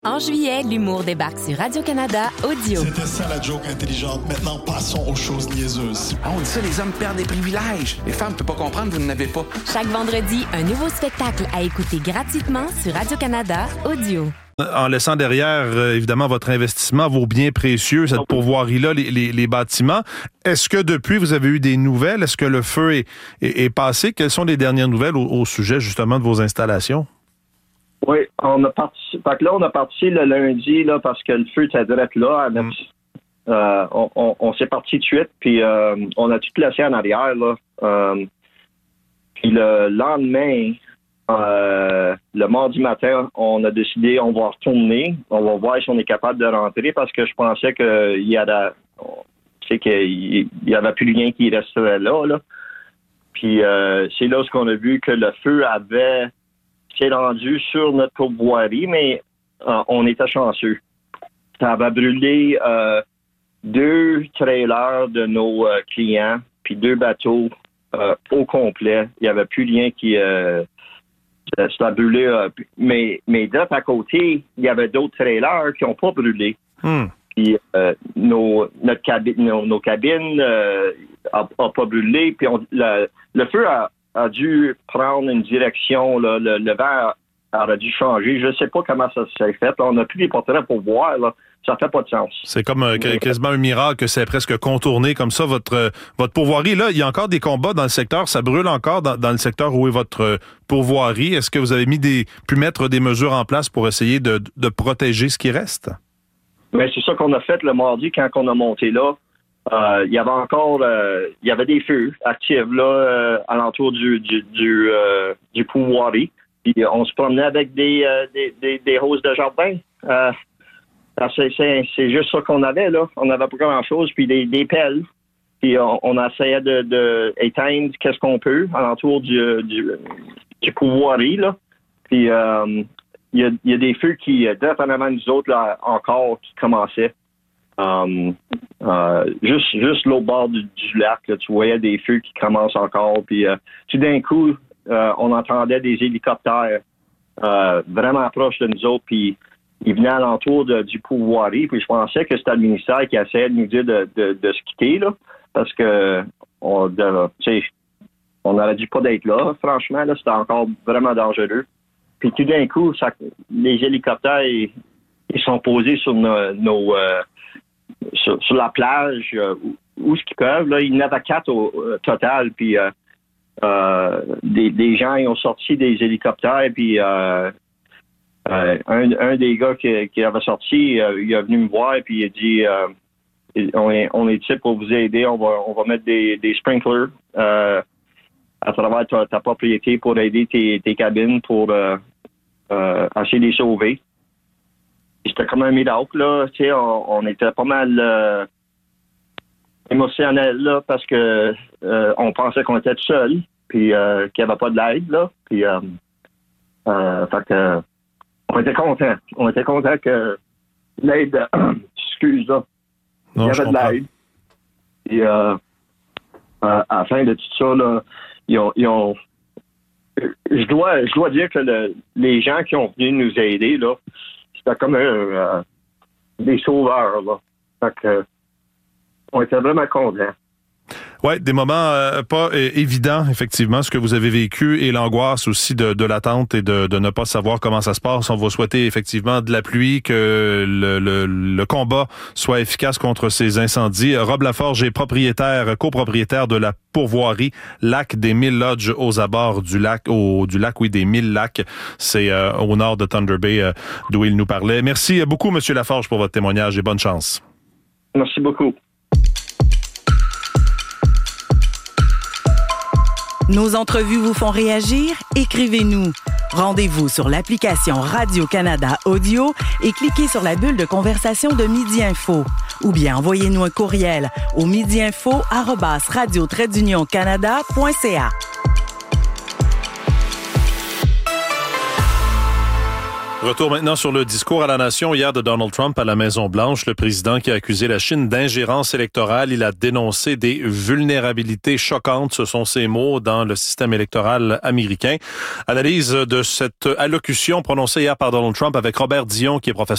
En juillet, l'humour débarque sur Radio-Canada Audio. C'était ça la joke intelligente. Maintenant, passons aux choses niaiseuses. Ah, on dit ça, les hommes perdent des privilèges. Les femmes ne peuvent pas comprendre, vous n'en avez pas. Chaque vendredi, un nouveau spectacle à écouter gratuitement sur Radio-Canada Audio. En laissant derrière, évidemment, votre investissement, vos biens précieux, cette pourvoirie-là, les bâtiments, est-ce que depuis, vous avez eu des nouvelles? Est-ce que le feu est passé? Quelles sont les dernières nouvelles au sujet, justement, de vos installations? Oui, on a parti. Fait que là, on a parti le lundi là, parce que le feu était direct là. On s'est parti de suite, puis on a tout laissé en arrière. Là. Puis le lendemain, le mardi matin, on a décidé, on va retourner, on va voir si on est capable de rentrer parce que je pensais qu'il y avait plus rien qui resterait là. Puis c'est là qu'on a vu que le feu s'est rendu sur notre pourvoirie, mais on était chanceux. Ça avait brûlé 2 trailers de nos clients, puis 2 bateaux au complet. Il n'y avait plus rien qui... ça a brûlé. Mais d'autre à côté, il y avait d'autres trailers qui n'ont pas brûlé. Puis nos cabines n'ont pas brûlé. Puis le feu a dû prendre une direction. Là, le vent aurait dû changer. Je ne sais pas comment ça s'est fait. Là, on a pris des portraits pour voir. Là. Ça fait pas de sens. C'est comme quasiment un miracle que c'est presque contourné comme ça, votre pourvoirie. Là, il y a encore des combats dans le secteur. Ça brûle encore dans le secteur où est votre pourvoirie. Est-ce que vous avez pu mettre des mesures en place pour essayer de protéger ce qui reste? Mais c'est ça qu'on a fait le mardi quand on a monté là. Il y avait encore il y avait des feux actifs là alentour du pourvoirie. Puis on se promenait avec des roses de jardin. C'est juste ça qu'on avait là. On n'avait pas grand-chose. Puis des pelles. Puis on essayait de éteindre qu'est-ce qu'on peut alentour du pourvoirie là. Puis il y a des feux qui, dépendamment de nous autres, là, encore, qui commençaient. Juste l'autre bord du lac, là, tu voyais des feux qui commencent encore. Puis tout d'un coup, on entendait des hélicoptères vraiment proches de nous autres. Puis ils venaient alentour du pourvoirie. Puis je pensais que c'était le ministère qui essayait de nous dire de se quitter, là, parce que on n'aurait dû pas d'être là. Franchement, là, c'était encore vraiment dangereux. Puis tout d'un coup, les hélicoptères ils sont posés sur sur la plage où ce qu'ils peuvent. Là, il y en avait 4 au total. Puis des gens ils ont sorti des hélicoptères. Puis un des gars qui avait sorti, il est venu me voir et puis il a dit on est ici pour vous aider. On va mettre des sprinklers à travers ta propriété pour aider tes cabines pour essayer de les sauver. C'était comme un miracle, là. Tu sais, on était pas mal émotionnel, là, parce que on pensait qu'on était tout seul, puis qu'il n'y avait pas de l'aide, là. Puis, fait que, on était contents. On était contents que l'aide, excuse, là, il y avait de l'aide. Puis, à la fin de tout ça, là, ils ont je dois dire que les gens qui ont venu nous aider, là, c'était comme des sauveurs, là. Fait que, on était vraiment contents. Oui, des moments pas évidents, effectivement, ce que vous avez vécu et l'angoisse aussi de l'attente et de ne pas savoir comment ça se passe. On va souhaiter effectivement de la pluie, que le combat soit efficace contre ces incendies. Rob Laforge est copropriétaire de la pourvoirie Lac des 1000 Lodges aux abords du lac des 1000 lacs. C'est au nord de Thunder Bay d'où il nous parlait. Merci beaucoup, Monsieur Laforge, pour votre témoignage et bonne chance. Merci beaucoup. Nos entrevues vous font réagir? Écrivez-nous. Rendez-vous sur l'application Radio-Canada Audio et cliquez sur la bulle de conversation de Midi Info. Ou bien envoyez-nous un courriel au midiinfo@radio-canada.ca. Retour maintenant sur le discours à la nation hier de Donald Trump à la Maison-Blanche. Le président qui a accusé la Chine d'ingérence électorale. Il a dénoncé des vulnérabilités choquantes, ce sont ses mots, dans le système électoral américain. Analyse de cette allocution prononcée hier par Donald Trump avec Robert Dion, qui est professeur